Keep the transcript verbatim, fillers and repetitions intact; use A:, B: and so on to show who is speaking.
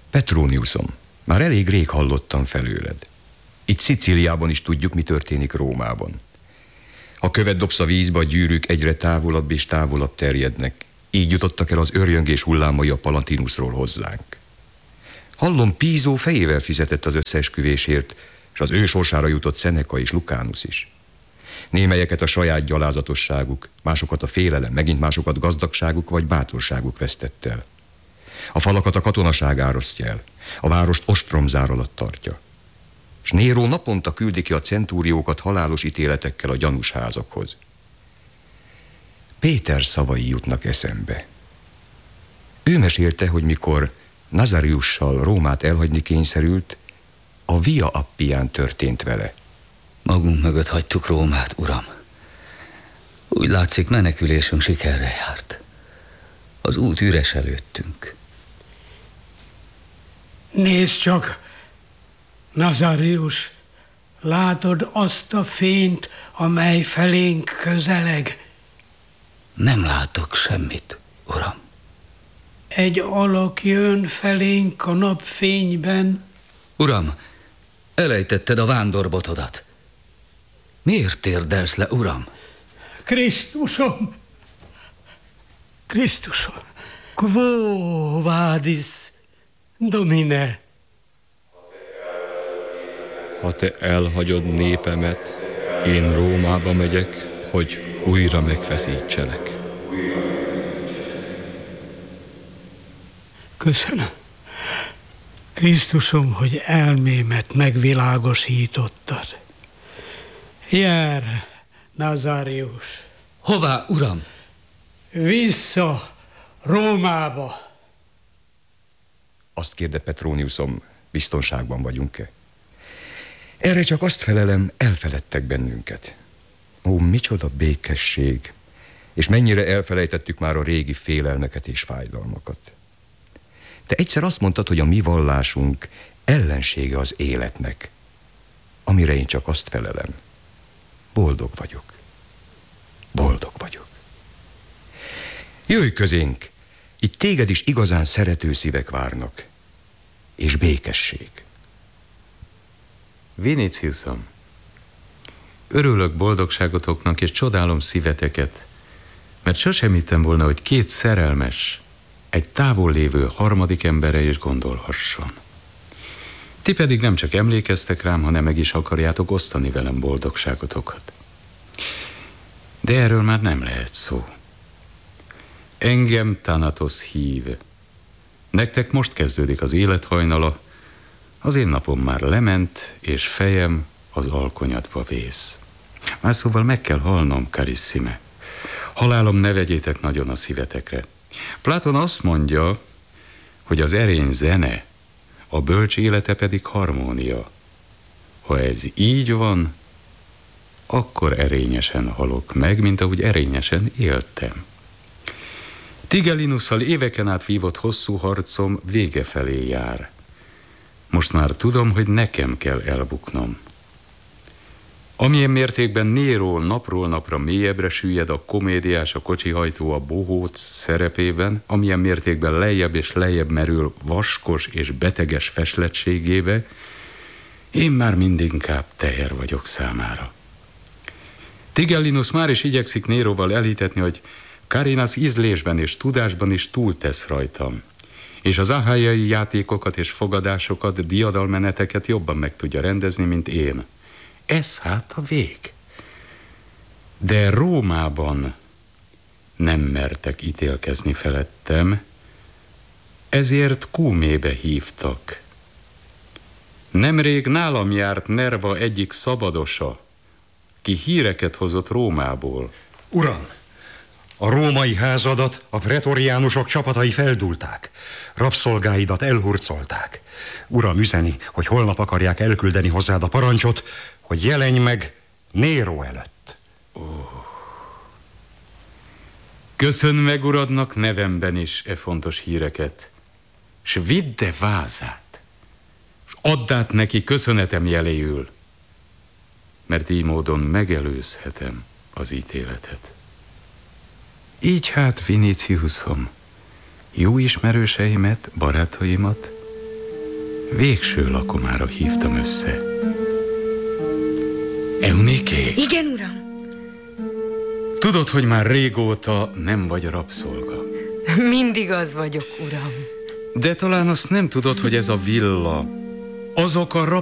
A: Petroniusom, már elég rég hallottam felőled. Itt Szicíliában is tudjuk, mi történik Rómában. Ha követ dobsz a vízbe, a gyűrűk egyre távolabb és távolabb terjednek. Így jutottak el az örjöngés hullámai a Palatinusról hozzánk. Hallom, Pízó fejével fizetett az összeesküvésért, és az ő sorsára jutott Seneca és Lucánus is. Némelyeket a saját gyalázatosságuk, másokat a félelem, megint másokat gazdagságuk vagy bátorságuk vesztett el. A falakat a katonaság árasztja el, a várost ostromzár alatt tartja. S Néró naponta küldi ki a centúriókat halálos ítéletekkel a gyanús házakhoz. Péter szavai jutnak eszembe. Ő mesélte, hogy mikor Nazariussal Rómát elhagyni kényszerült, a Via Appián történt vele.
B: Magunk mögött hagytuk Rómát, uram. Úgy látszik, menekülésünk sikerre járt. Az út üres előttünk.
C: Nézd csak, Nazarius, látod azt a fényt, amely felénk közeleg?
B: Nem látok semmit, uram.
C: Egy alak jön felénk a napfényben.
B: Uram, elejtetted a vándorbotodat. Miért térdelsz le, uram?
C: Krisztusom! Krisztusom! Quo vadis, Domine?
D: Ha te elhagyod népemet, én Rómába megyek, hogy újra megfeszítselek.
C: Köszönöm. Krisztusom, hogy elmémet megvilágosítottad. Jár, Nazarius.
B: Hová, uram?
C: Vissza Rómába.
A: Azt kérde Petroniusom, biztonságban vagyunk-e? Erre csak azt felelem, elfeledtek bennünket. Ó, micsoda békesség, és mennyire elfelejtettük már a régi félelmeket és fájdalmakat. Te egyszer azt mondtad, hogy a mi vallásunk ellensége az életnek, amire én csak azt felelem. Boldog vagyok. Boldog vagyok. Jöjj közénk, itt téged is igazán szerető szívek várnak, és békesség.
E: Viniciusom, örülök boldogságotoknak, és csodálom szíveteket, mert sosem hittem volna, hogy két szerelmes egy távol lévő harmadik emberre is gondolhasson. Ti pedig nem csak emlékeztek rám, hanem meg is akarjátok osztani velem boldogságotokat. De erről már nem lehet szó. Engem Thanatos hív. Nektek most kezdődik az élethajnala, az én napom már lement, és fejem az alkonyatba vész. Már szóval meg kell halnom, carissime. Halálom ne vegyétek nagyon a szívetekre. Platon azt mondja, hogy az erény zene, a bölcs élete pedig harmónia. Ha ez így van, akkor erényesen halok meg, mint ahogy erényesen éltem. Tigellinusszal éveken át vívott hosszú harcom vége felé jár. Most már tudom, hogy nekem kell elbuknom. Amilyen mértékben Néró napról napra mélyebbre süllyed a komédiás, a kocsihajtó, a bohóc szerepében, amilyen mértékben lejjebb és lejjebb merül vaskos és beteges feslettségébe, én már mindinkább teher vagyok számára. Tigellinus már is igyekszik Néróval elhitetni, hogy Carinas ízlésben és tudásban is túltesz rajtam, és az ahájai játékokat és fogadásokat, diadalmeneteket jobban meg tudja rendezni, mint én. Ez hát a vég. De Rómában nem mertek ítélkezni felettem, ezért Kúmébe hívtak. Nemrég nálam járt Nerva egyik szabadosa, ki híreket hozott Rómából.
F: Uram, a római házadat a pretoriánusok csapatai feldúlták, rabszolgáidat elhurcolták. Uram üzeni, hogy holnap akarják elküldeni hozzád a parancsot, hogy jelenj meg Néró előtt.
E: Oh. Köszön meg uradnak nevemben is e fontos híreket, s vidd e vázát, s add át neki köszönetem jeléül, mert így módon megelőzhetem az ítéletet. Így hát, Viniciusom, jó ismerőseimet, barátaimat Végső lakomára hívtam össze. Euniké,
G: Igen, uram.
E: tudod, hogy már régóta nem vagy rabszolga.
G: Mindig az vagyok, uram.
E: De talán azt nem tudod, hogy ez a villa, azok a